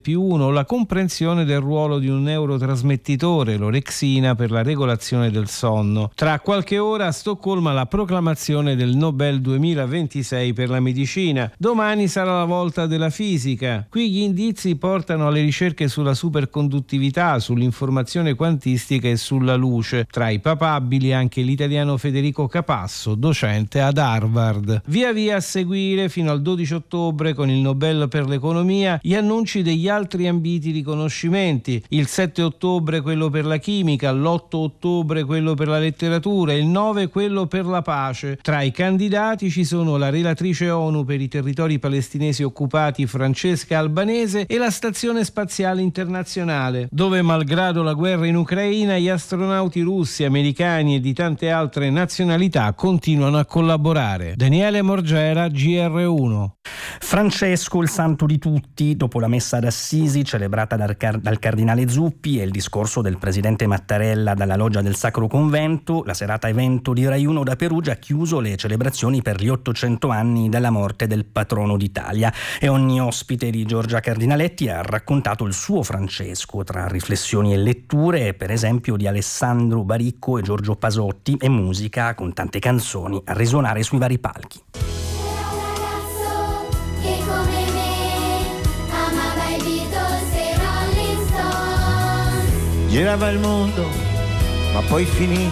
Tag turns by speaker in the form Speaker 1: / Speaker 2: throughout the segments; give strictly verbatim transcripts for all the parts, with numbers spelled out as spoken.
Speaker 1: più uno, la comprensione del ruolo di un neurotrasmettitore, l'orexina, per la regolazione del sonno. Tra qualche ora a Stoccolma la proclamazione del Nobel duemilaventisei per la medicina. Domani sarà la volta della fisica. Qui gli indizi portano alle ricerche sulla superconduttività, sull'informazione quantistica e sulla luce. Tra i papabili anche l'italiano Federico Capasso, docente ad Harvard. Via via a seguire fino al dodici ottobre con il Nobel per l'economia gli annunci degli altri ambiti riconoscimenti. Il sette ottobre quello per la chimica, l'otto ottobre quello per la letteratura, il nove quello per la pace. Tra i candidati ci sono la relatrice ONU per i territori palestinesi occupati Francesca Albanese e la Stazione Spaziale Internazionale, dove malgrado la guerra in Ucraina gli astronauti russi, americani e di tante altre nazionalità continuano a collaborare. Daniele Morgera, G R uno.
Speaker 2: Francesco, il santo di tutti, dopo la messa d'Assisi celebrata dal, car- dal cardinale Zuppi e il discorso del presidente Mattarella dalla loggia del Sacro Convento, la serata evento di Rai uno da Perugia ha chiuso le celebrazioni per gli ottocento anni dalla morte del patrono d'Italia e ogni ospite di Giorgia Cardinaletti ha raccontato il suo Francesco tra riflessioni e letture, per esempio di Alessandro Baricco e Giorgio Pasotti, e musica con tante canzoni a risuonare sui vari palchi.
Speaker 3: Girava il mondo, ma poi finì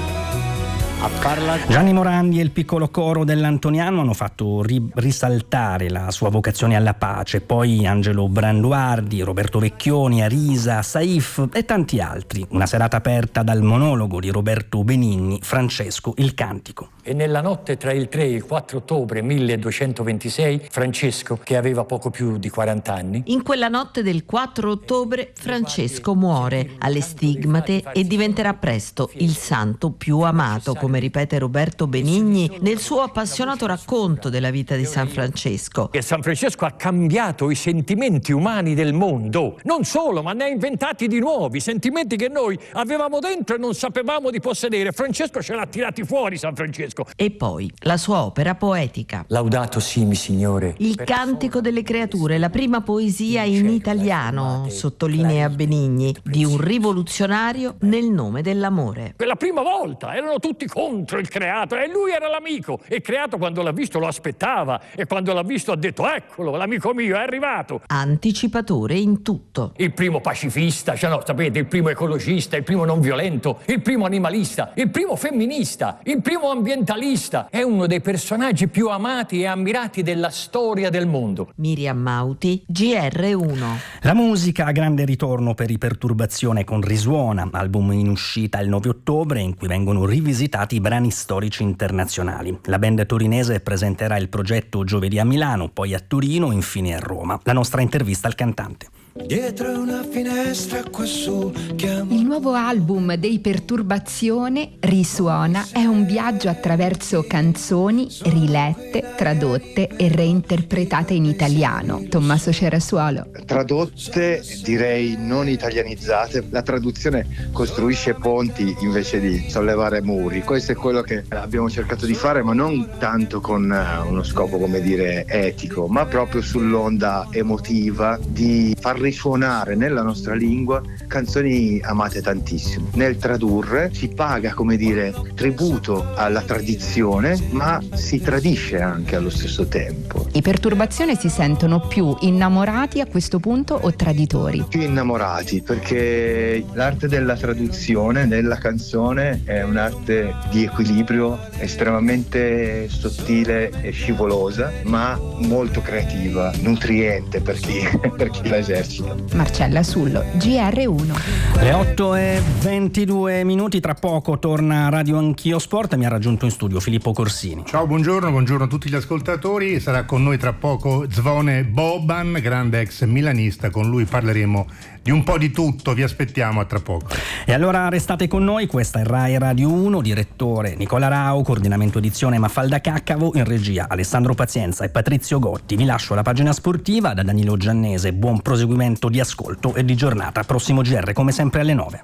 Speaker 3: a parlare.
Speaker 2: Gianni Morandi e il piccolo coro dell'Antoniano hanno fatto ri- risaltare la sua vocazione alla pace, poi Angelo Branduardi, Roberto Vecchioni, Arisa, Saif e tanti altri. Una serata aperta dal monologo di Roberto Benigni, Francesco il Cantico.
Speaker 4: E nella notte tra il tre e il quattro ottobre milleduecentoventisei, Francesco, che aveva poco più di quaranta anni...
Speaker 5: In quella notte del quattro ottobre, Francesco muore alle stigmate e diventerà presto il santo più amato, come ripete Roberto Benigni nel suo appassionato racconto della vita di San Francesco.
Speaker 4: E San Francesco ha cambiato i sentimenti umani del mondo. Non solo, ma ne ha inventati di nuovi, sentimenti che noi avevamo dentro e non sapevamo di possedere. Francesco ce l'ha tirati fuori, San Francesco.
Speaker 5: E poi la sua opera poetica.
Speaker 4: Laudato simi, Signore.
Speaker 5: Il Cantico delle Creature, la prima poesia in italiano, sottolinea Benigni, di un rivoluzionario nel nome dell'amore.
Speaker 4: Per la prima volta erano tutti contro il creato e lui era l'amico. E il creato, quando l'ha visto, lo aspettava, e quando l'ha visto ha detto: eccolo, l'amico mio è arrivato.
Speaker 5: Anticipatore in tutto.
Speaker 4: Il primo pacifista, cioè no, sapete, il primo ecologista, il primo non violento, il primo animalista, il primo femminista, il primo ambientalista. È uno dei personaggi più amati e ammirati della storia del mondo.
Speaker 5: Miriam Mauti, G R uno.
Speaker 2: La musica a grande ritorno per Iperturbazione con Risuona, album in uscita il nove ottobre in cui vengono rivisitati i brani storici internazionali. La band torinese presenterà il progetto giovedì a Milano, poi a Torino, infine a Roma. La nostra intervista al cantante.
Speaker 6: Dietro una finestra quassù chiamo...
Speaker 7: Il nuovo album dei Perturbazione, Risuona, è un viaggio attraverso canzoni rilette, tradotte e reinterpretate in italiano. Tommaso Cerasuolo.
Speaker 8: Tradotte, direi non italianizzate. La traduzione costruisce ponti invece di sollevare muri. Questo è quello che abbiamo cercato di fare, ma non tanto con uno scopo, come dire, etico, ma proprio sull'onda emotiva di far risuonare nella nostra lingua canzoni amate tantissimo. Nel tradurre si paga, come dire, tributo alla tradizione, ma si tradisce anche allo stesso tempo.
Speaker 7: I Perturbazione si sentono più innamorati a questo punto o traditori?
Speaker 8: Più innamorati, perché l'arte della traduzione nella canzone è un'arte di equilibrio estremamente sottile e scivolosa, ma molto creativa, nutriente per chi, per chi la esercita.
Speaker 7: Marcella Sullo, G R uno.
Speaker 2: Le otto e ventidue minuti, tra poco torna Radio Anch'io Sport. Mi ha raggiunto in studio Filippo Corsini.
Speaker 9: Ciao, buongiorno, buongiorno a tutti gli ascoltatori. Sarà con noi tra poco Zvone Boban, grande ex milanista. Con lui parleremo di un po' di tutto, vi aspettiamo a tra poco.
Speaker 2: E allora restate con noi, questa è Rai Radio uno, direttore Nicola Rau, coordinamento edizione Mafalda Caccavo, in regia Alessandro Pazienza e Patrizio Gotti. Vi lascio la pagina sportiva da Danilo Giannese, buon proseguimento di ascolto e di giornata. Prossimo G R come sempre alle nove.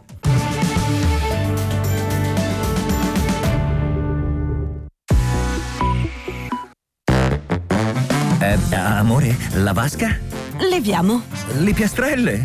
Speaker 10: Eh, amore, la vasca? Leviamo.
Speaker 11: Le piastrelle?